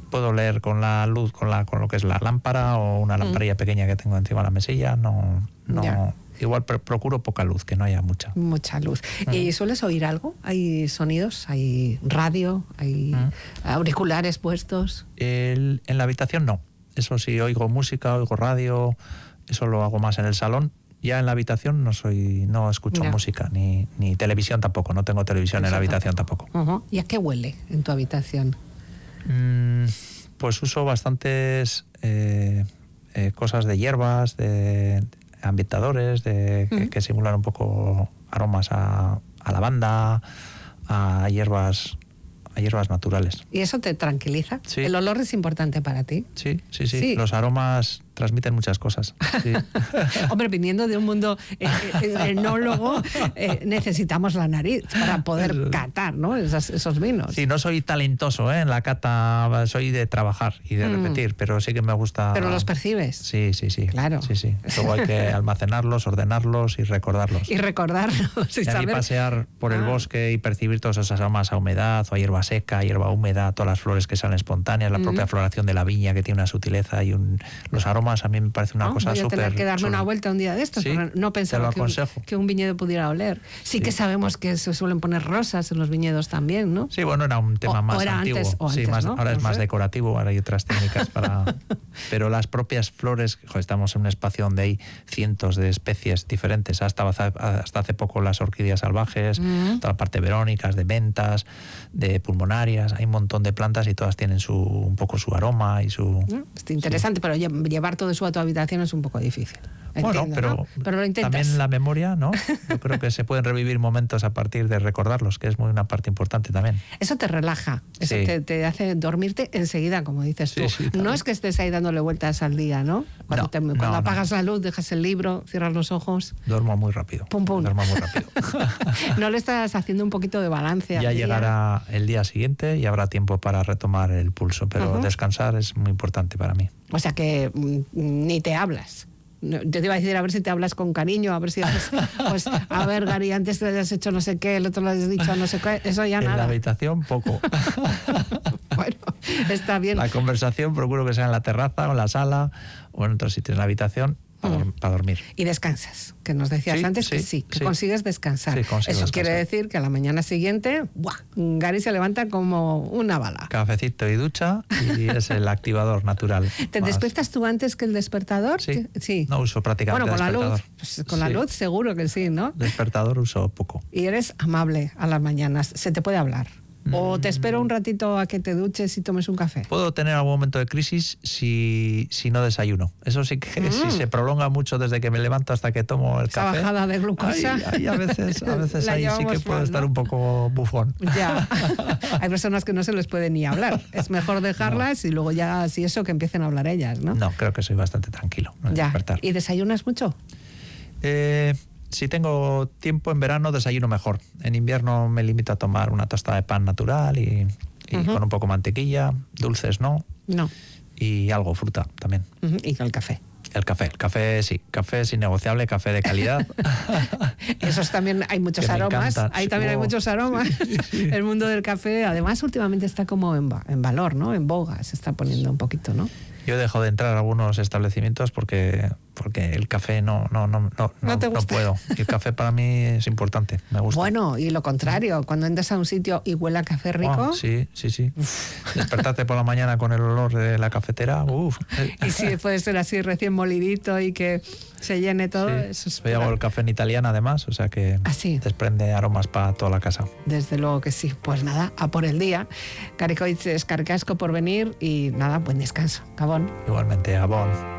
puedo leer con la luz, con lo que es la lámpara o una lamparilla pequeña que tengo encima de la mesilla. No. Igual procuro poca luz, que no haya mucha. Mucha luz. ¿Y sueles oír algo? ¿Hay sonidos? ¿Hay radio? ¿Hay auriculares puestos? En la habitación no. Eso sí, oigo música, oigo radio, eso lo hago más en el salón. Ya en la habitación no escucho música, ni televisión tampoco. No tengo televisión en la habitación tampoco. ¿Y a qué huele en tu habitación? Pues uso bastantes cosas de hierbas, de ambientadores, que simulan un poco aromas a lavanda, a hierbas naturales. ¿Y eso te tranquiliza? Sí. ¿El olor es importante para ti? Sí. Los aromas transmiten muchas cosas. Sí. Hombre, viniendo de un mundo enólogo, necesitamos la nariz para poder catar, ¿no? esos vinos. Sí, no soy talentoso en la cata, soy de trabajar y de repetir, pero sí que me gusta... ¿Pero los percibes? Sí. Claro. Sí. Luego hay que almacenarlos, ordenarlos y recordarlos. Y a mí pasear por el bosque y percibir todos esos aromas a humedad o a hierba seca, hierba húmeda, todas las flores que salen espontáneas, la propia floración de la viña que tiene una sutileza y los aromas a mí me parece una cosa súper... Voy a tener que darme una vuelta un día de estos, porque no pensaba que un viñedo pudiera oler. Sí que sabemos que se suelen poner rosas en los viñedos también, ¿no? Sí, bueno, era un tema más antiguo. Ahora es más decorativo, ahora hay otras técnicas para... Pero las propias flores, estamos en un espacio donde hay cientos de especies diferentes, hasta hace poco las orquídeas salvajes, toda la parte de verónicas, de mentas, de pulmonarias, hay un montón de plantas y todas tienen un poco su aroma y su... Está interesante, pero llevar todo eso a tu habitación es un poco difícil. Bueno, pero lo intentas. También la memoria, ¿no? Yo creo que se pueden revivir momentos a partir de recordarlos, que es una parte importante también. Eso te relaja, eso te hace dormirte enseguida, como dices tú. Sí, no es que estés ahí dándole vueltas al día, ¿no? Cuando apagas la luz, dejas el libro, cierras los ojos. Duermo muy rápido. Pum. Duermo muy rápido. No le estás haciendo un poquito de balance. Ya llegará el día siguiente y habrá tiempo para retomar el pulso, pero descansar es muy importante para mí. O sea que ni te hablas. Yo te iba a decir, a ver si te hablas con cariño, a ver si haces, pues, a ver, Gary, antes te has hecho no sé qué, el otro le has dicho no sé qué, eso ya nada. En la habitación, poco. Bueno, está bien. La conversación procuro que sea en la terraza o en la sala o en otros sitios. En la habitación, para dormir. Y descansas, que nos decías antes que consigues descansar. Sí, consigo eso descansar. Quiere decir que a la mañana siguiente, Gary se levanta como una bala. Cafecito y ducha y es el activador natural. ¿Te despiertas tú antes que el despertador? Sí. No uso prácticamente despertador. Con la luz seguro que sí, ¿no? Despertador uso poco. Y eres amable a las mañanas, se te puede hablar. ¿O te espero un ratito a que te duches y tomes un café? Puedo tener algún momento de crisis si no desayuno. Eso sí que si se prolonga mucho desde que me levanto hasta que tomo el café. Esa bajada de glucosa. A veces ahí sí que puedo estar un poco bufón. Ya. Hay personas que no se les puede ni hablar. Es mejor dejarlas y luego ya, si eso, que empiecen a hablar ellas, ¿no? No, creo que soy bastante tranquilo. Despertar. ¿Y desayunas mucho? Si tengo tiempo en verano desayuno mejor. En invierno me limito a tomar una tostada de pan natural y con un poco de mantequilla, dulces no. Y algo, fruta también. Y con el café. El café sí, café es innegociable, café de calidad. Esos también hay muchos aromas. Ahí también hay muchos aromas. Sí. El mundo del café, además, últimamente está como en valor, ¿no? En boga, se está poniendo un poquito, ¿no? Yo dejo de entrar a algunos establecimientos porque el café no puedo. El café para mí es importante, me gusta. Bueno, y lo contrario, cuando entras a un sitio y huele a café rico... Sí. Despertarte por la mañana con el olor de la cafetera, Y si puede ser así recién molidito y que se llene todo... Sí. Eso hago el café en italiana además, o sea que desprende aromas para toda la casa. Desde luego que sí. Pues nada, a por el día. Gary Coix, eskerrik asko por venir y nada, buen descanso. Gabón. Igualmente, Gabón.